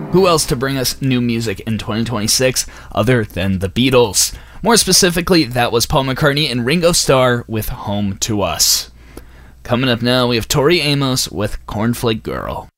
Who else to bring us new music in 2026 other than the Beatles? More specifically, that was Paul McCartney and Ringo Starr with Home to Us. Coming up now, we have Tori Amos with Cornflake Girl.